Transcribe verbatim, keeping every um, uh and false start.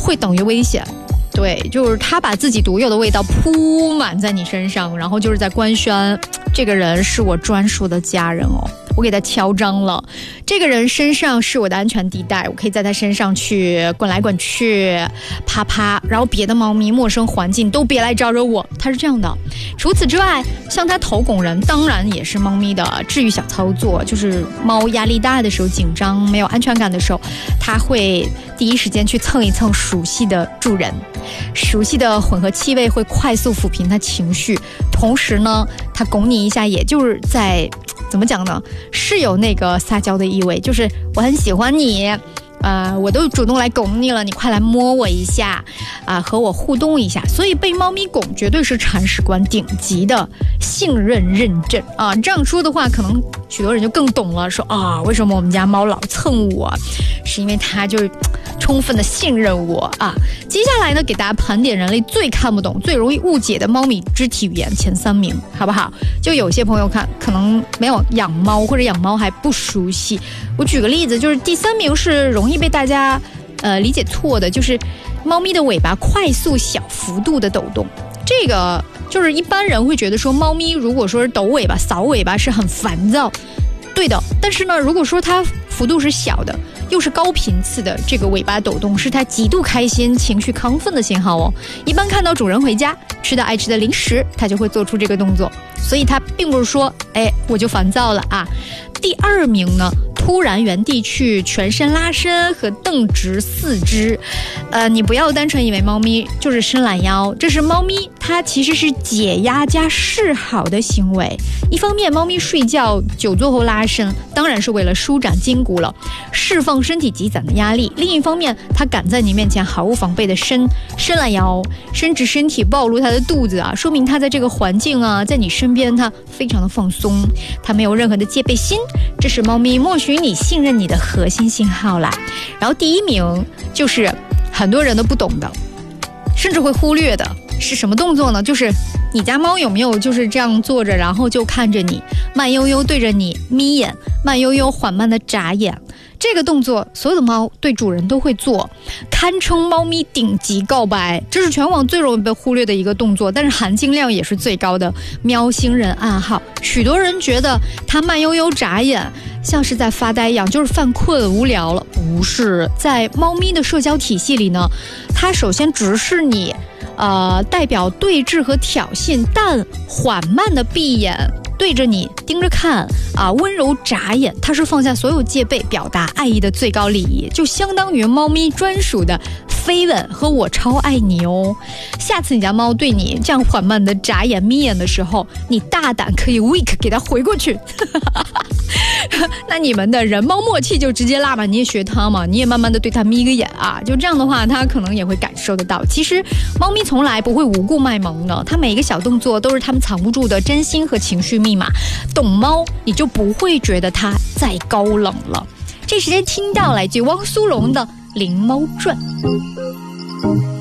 会等于危险。对，就是他把自己独有的味道铺满在你身上，然后就是在官宣这个人是我专属的家人哦，我给他敲章了，这个人身上是我的安全地带，我可以在他身上去滚来滚去啪啪，然后别的猫咪陌生环境都别来招惹我，他是这样的。除此之外，像他头拱人当然也是猫咪的治愈小操作，就是猫压力大的时候，紧张没有安全感的时候，他会第一时间去蹭一蹭熟悉的主人，熟悉的混合气味会快速抚平他情绪，同时呢他拱你一下也就是在怎么讲呢，是有那个撒娇的意味，就是我很喜欢你，呃，我都主动来拱你了，你快来摸我一下啊、呃，和我互动一下。所以被猫咪拱绝对是铲屎官顶级的信任认证啊！这样说的话，可能许多人就更懂了，说啊，为什么我们家猫老蹭我，是因为它就是充分的信任我啊。接下来呢，给大家盘点人类最看不懂、最容易误解的猫咪肢体语言前三名，好不好？就有些朋友看可能没有养猫或者养猫还不熟悉，我举个例子，就是第三名是容易被大家呃理解错的，就是猫咪的尾巴快速小幅度的抖动。这个就是一般人会觉得说，猫咪如果说是抖尾巴、扫尾巴是很烦躁，对的。但是呢，如果说它幅度是小的，又是高频次的，这个尾巴抖动是它极度开心、情绪亢奋的信号哦。一般看到主人回家吃到爱吃的零食，它就会做出这个动作，所以它并不是说，哎，我就烦躁了啊。第二名呢，突然原地去全身拉伸和蹬直四肢，呃，你不要单纯以为猫咪就是伸懒腰，这是猫咪它其实是解压加示好的行为。一方面，猫咪睡觉久坐后拉伸，当然是为了舒展筋骨了，释放身体积攒的压力；另一方面，它敢在你面前毫无防备的伸伸懒腰、伸直身体，暴露它的肚子啊，说明它在这个环境啊，在你身边，它非常的放松，它没有任何的戒备心。这是猫咪默许你信任你的核心信号啦。然后第一名就是很多人都不懂的，甚至会忽略的，是什么动作呢？就是你家猫有没有就是这样坐着，然后就看着你，慢悠悠对着你眯眼，慢悠悠缓慢的眨眼。这个动作所有的猫对主人都会做，堪称猫咪顶级告白，这是全网最容易被忽略的一个动作，但是含金量也是最高的喵星人暗号。许多人觉得它慢悠悠眨眼像是在发呆一样，就是犯困无聊了。不是，在猫咪的社交体系里呢，它首先直视你，呃，代表对峙和挑衅，但缓慢的闭眼对着你盯着看啊，温柔眨眼，它是放下所有戒备，表达爱意的最高礼仪，就相当于猫咪专属的飞吻和我超爱你哦。下次你家猫对你这样缓慢的眨眼眯眼的时候，你大胆可以 weak 给它回过去那你们的人猫默契就直接拉嘛，你也学它嘛，你也慢慢的对它眯个眼啊，就这样的话它可能也会感受得到。其实猫咪从来不会无故卖萌的，它每一个小动作都是它们藏不住的真心和情绪密码。懂猫你就不会觉得它再高冷了。这时间听到来自汪苏泷的《灵猫传》。